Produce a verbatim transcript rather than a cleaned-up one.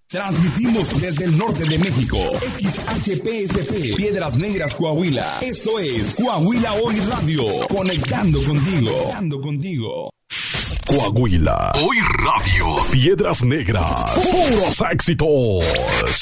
Transmitimos desde el norte de México, X H P S P, Piedras Negras, Coahuila. Esto es Coahuila Hoy Radio, conectando contigo. Conectando contigo. Coahuila Hoy Radio, Piedras Negras, puros éxitos.